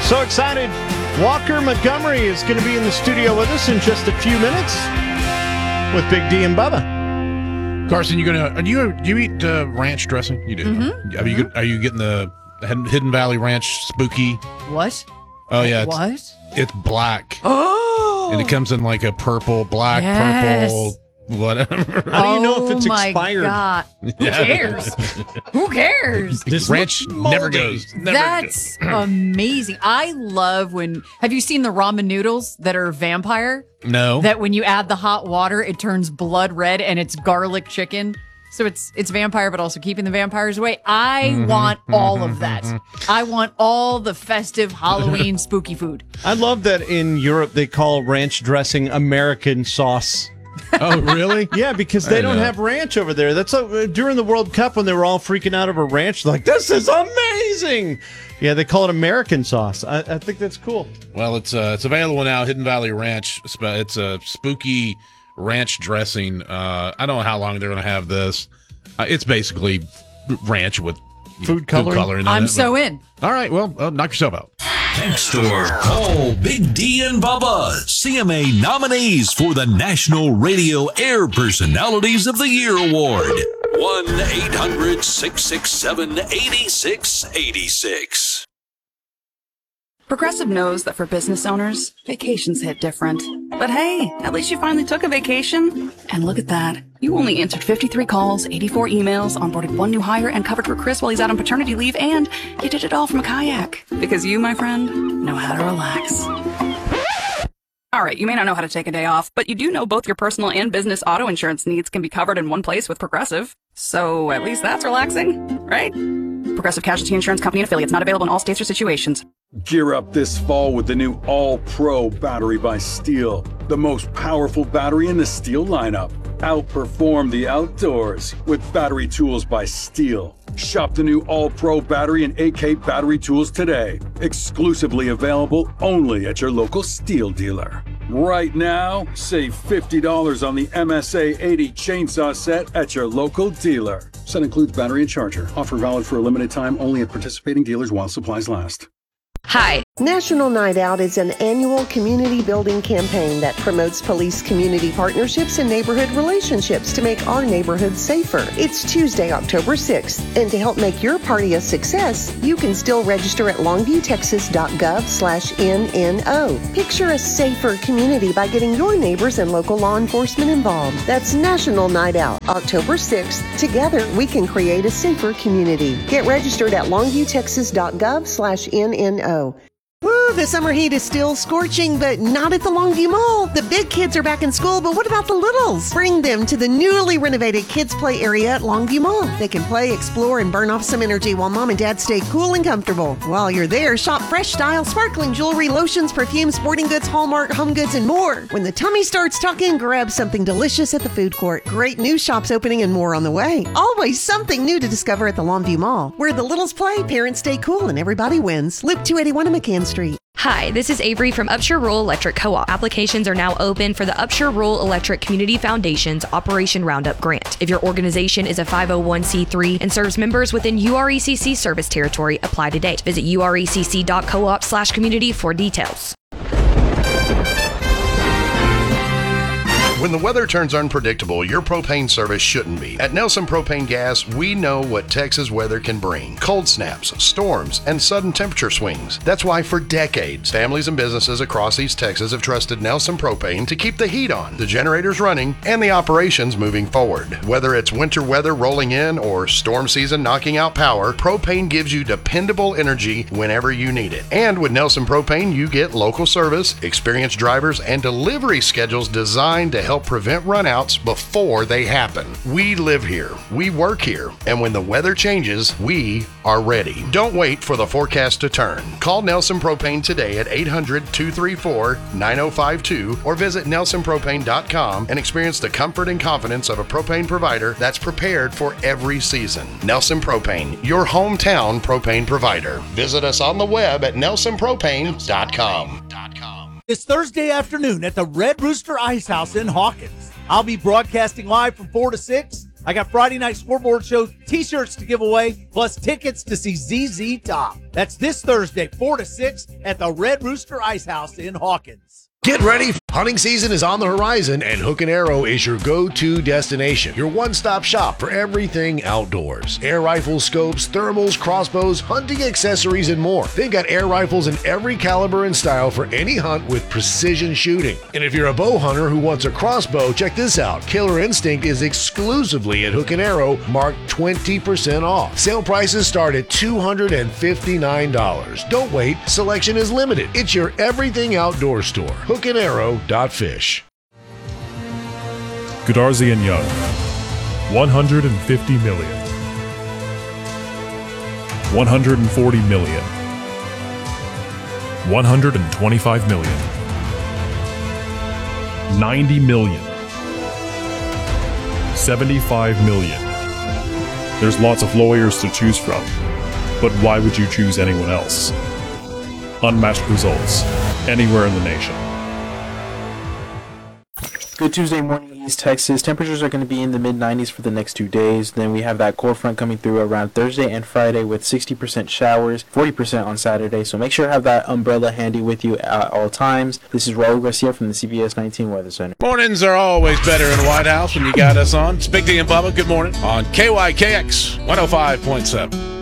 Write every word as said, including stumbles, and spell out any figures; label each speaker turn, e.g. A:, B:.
A: So excited. Walker Montgomery is going to be in the studio with us in just a few minutes with Big D and Bubba.
B: Carson, you gonna? Are you do you eat uh, ranch dressing? You do.
C: Mm-hmm.
B: Are you are you getting the Hidden Valley Ranch Spooky?
C: What?
B: Oh yeah. It's,
C: what?
B: It's black.
C: Oh.
B: And it comes in like a purple, black,
C: yes.
B: purple, whatever.
A: How do you know if it's
C: oh my
A: expired?
C: God. Who cares? Who cares?
B: This ranch never goes. Never
C: That's
B: goes.
C: amazing. I love when. Have you seen the ramen noodles that are vampire?
B: No.
C: That when you add the hot water, it turns blood red and it's garlic chicken. So it's it's vampire, but also keeping the vampires away. I
B: Mm-hmm,
C: want all
B: mm-hmm,
C: of that.
B: mm-hmm.
C: I want all the festive Halloween spooky food.
A: I love that in Europe they call ranch dressing American sauce.
B: Oh, really?
A: Yeah, because they
B: I
A: don't
B: know.
A: have ranch over there. That's uh, during the World Cup when they were all freaking out over ranch. Like, this is amazing. Yeah, they call it American sauce. I, I think that's cool.
B: Well, it's uh, it's available now. Hidden Valley Ranch. It's a spooky ranch dressing. Uh, I don't know how long they're going to have this. Uh, it's basically ranch with
A: Food coloring?
B: coloring in
C: I'm
B: it,
C: so
B: but-
C: in.
B: All right, well, uh, knock yourself out.
D: Text or call Big D and Bubba, C M A nominees for the National Radio Air Personalities of the Year Award. one eight hundred six six seven eight six eight six.
E: Progressive knows that for business owners, vacations hit different. But hey, at least you finally took a vacation. And look at that. You only answered fifty-three calls, eighty-four emails, onboarded one new hire, and covered for Chris while he's out on paternity leave, and you did it all from a kayak. Because you, my friend, know how to relax. All right, you may not know how to take a day off, but you do know both your personal and business auto insurance needs can be covered in one place with Progressive. So at least that's relaxing, right? Progressive Casualty Insurance Company and affiliates, not available in all states or situations.
F: Gear up this fall with the new All-Pro battery by Steel. The most powerful battery in the Steel lineup. Outperform the outdoors with battery tools by Steel. Shop the new All-Pro battery and A K battery tools today. Exclusively available only at your local Steel dealer. Right now, save fifty dollars on the M S A eighty chainsaw set at your local dealer. Set includes battery and charger. Offer valid for a limited time only at participating dealers while supplies last.
G: Hi. National Night Out is an annual community building campaign that promotes police community partnerships and neighborhood relationships to make our neighborhoods safer. It's Tuesday, October sixth, and to help make your party a success, you can still register at longviewtexas.gov slash NNO. Picture a safer community by getting your neighbors and local law enforcement involved. That's National Night Out, October sixth. Together, we can create a safer community. Get registered at longviewtexas.gov slash NNO. Woo, the summer heat is still scorching, but not at the Longview Mall. The big kids are back in school, but what about the littles? Bring them to the newly renovated kids' play area at Longview Mall. They can play, explore, and burn off some energy while mom and dad stay cool and comfortable. While you're there, shop fresh style, sparkling jewelry, lotions, perfumes, sporting goods, Hallmark, home goods, and more. When the tummy starts talking, grab something delicious at the food court. Great new shops opening and more on the way. Always something new to discover at the Longview Mall. Where the littles play, parents stay cool, and everybody wins. Loop two eighty-one in McCann Street.
H: Hi, this is Avery from Upshur Rural Electric Co-op. Applications are now open for the Upshur Rural Electric Community Foundation's Operation Roundup Grant. If your organization is a five oh one c three and serves members within U R E C C service territory, apply today. Visit urecc.coop slash community for details.
I: When the weather turns unpredictable, your propane service shouldn't be. At Nelson Propane Gas, we know what Texas weather can bring. Cold snaps, storms, and sudden temperature swings. That's why for decades, families and businesses across East Texas have trusted Nelson Propane to keep the heat on, the generators running, and the operations moving forward. Whether it's winter weather rolling in or storm season knocking out power, propane gives you dependable energy whenever you need it. And with Nelson Propane, you get local service, experienced drivers, and delivery schedules designed to help prevent runouts before they happen. We live here, we work here, and when the weather changes, we are ready. Don't wait for the forecast to turn. Call Nelson Propane today at eight hundred, two three four, nine oh five two or visit nelson propane dot com and experience the comfort and confidence of a propane provider that's prepared for every season. Nelson Propane, your hometown propane provider. Visit us on the web at nelson propane dot com.
J: This Thursday afternoon at the Red Rooster Ice House in Hawkins. I'll be broadcasting live from four to six, I got Friday Night Scoreboard Show t-shirts to give away, plus tickets to see Z Z Top. That's this Thursday, four to six, at the Red Rooster Ice House in Hawkins.
K: Get ready. Hunting season is on the horizon, and Hook and Arrow is your go-to destination. Your one-stop shop for everything outdoors. Air rifles, scopes, thermals, crossbows, hunting accessories, and more. They've got air rifles in every caliber and style for any hunt with precision shooting. And if you're a bow hunter who wants a crossbow, check this out. Killer Instinct is exclusively at Hook and Arrow, marked twenty percent off. Sale prices start at two hundred fifty-nine dollars. Don't wait. Selection is limited. It's your everything outdoor store. hook and arrow dot fish.
L: Goodarzi and Young, one hundred fifty million. one hundred forty million. one hundred twenty-five million. ninety million. seventy-five million. There's lots of lawyers to choose from, but why would you choose anyone else? Unmatched results, anywhere in the nation.
M: Good Tuesday morning, East Texas. Temperatures are going to be in the mid nineties for the next two days. Then we have that cold front coming through around Thursday and Friday with sixty percent showers, forty percent on Saturday. So make sure to have that umbrella handy with you at all times. This is Raul Garcia from the C B S nineteen Weather Center.
B: Mornings are always better in the White House when you got us on. It's Big D and Bubba. Good morning on K Y K X one oh five point seven.